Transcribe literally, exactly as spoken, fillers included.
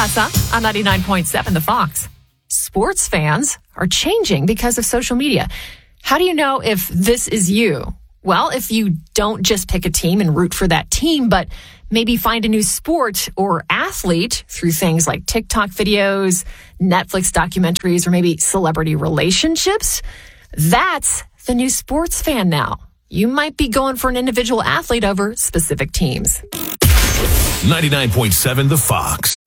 Tessa on ninety-nine point seven The Fox. Sports fans are changing because of social media. How do you know if this is you? Well, if you don't just pick a team and root for that team, but maybe find a new sport or athlete through things like TikTok videos, Netflix documentaries, or maybe celebrity relationships, that's the new sports fan now. You might be going for an individual athlete over specific teams. ninety-nine point seven The Fox.